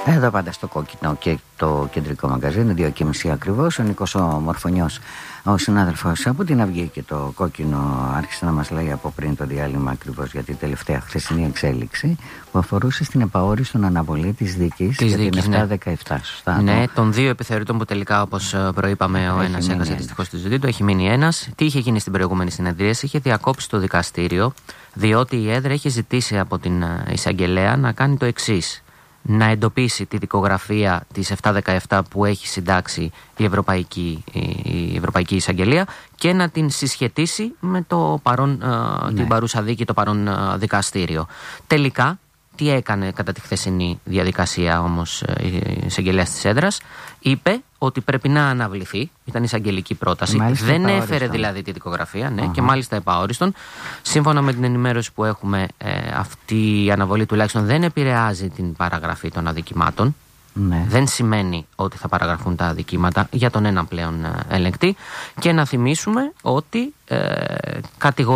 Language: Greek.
Εδώ πάντα στο κόκκινο και το κεντρικό μαγκαζίνο, 2:30 ακριβώς. Ο Νίκος ο Μορφωνιός, ο συνάδελφος από την Αυγή και το κόκκινο, άρχισε να μας λέει από πριν το διάλειμμα ακριβώς για την τελευταία χθεσινή εξέλιξη που αφορούσε στην επαόριστον αναβολή της δίκης για την 7-17. Σωστά. Ναι, των δύο επιθεωρητών που τελικά, όπως προείπαμε, ο ένας έχασε δυστυχώς τη ζωή του, έχει μείνει ένας. Τι είχε γίνει στην προηγούμενη συνεδρίαση? Είχε διακόψει το δικαστήριο, διότι η ΕΔΡΑ είχε ζητήσει από την εισαγγελέα να κάνει το εξής: να εντοπίσει τη δικογραφία της 7-17 που έχει συντάξει η Ευρωπαϊκή Εισαγγελία και να την συσχετίσει με το παρόν, την παρούσα δίκη, το παρόν δικαστήριο. Τελικά, τι έκανε κατά τη χθεσινή διαδικασία όμως η εισαγγελέας της ΕΔΡΑς? Είπε ότι πρέπει να αναβληθεί, ήταν εισαγγελική πρόταση. Μάλιστα, δεν έφερε δηλαδή τη δικογραφία, και μάλιστα επαόριστον. Σύμφωνα με την ενημέρωση που έχουμε, αυτή η αναβολή τουλάχιστον δεν επηρεάζει την παραγραφή των αδικημάτων. Ναι. Δεν σημαίνει ότι θα παραγραφούν τα αδικήματα για τον έναν πλέον ελεγκτή. Και να θυμίσουμε ότι